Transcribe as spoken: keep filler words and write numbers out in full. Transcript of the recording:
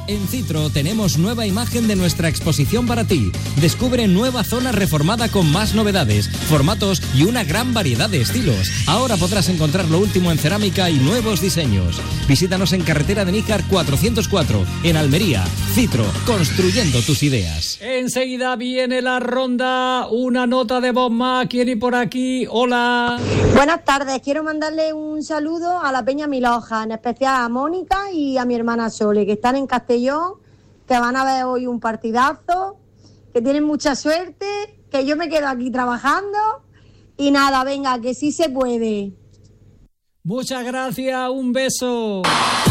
En Citro tenemos nueva imagen de nuestra exposición para ti. Descubre nueva zona reformada con más novedades, formatos y una gran variedad de estilos. Ahora podrás encontrar lo último en cerámica y nuevos diseños. Visítanos en carretera de Níjar cuatrocientos cuatro, en Almería. Citro, construyendo tus ideas. Enseguida viene la ronda, una nota de voz más. ¿Quién y por aquí? Hola. Buenas tardes, quiero mandarle un saludo a la Peña Miloja, en especial a Mónica y a mi hermana Sole, que están en Castellón, que van a ver hoy un partidazo, que tienen mucha suerte, que yo me quedo aquí trabajando y nada, venga, que sí se puede. Muchas gracias, un beso.